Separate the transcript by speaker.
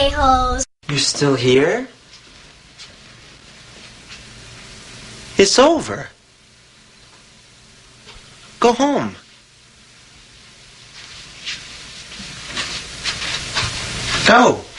Speaker 1: a-holes.
Speaker 2: You still here? It's over. Go home. Go.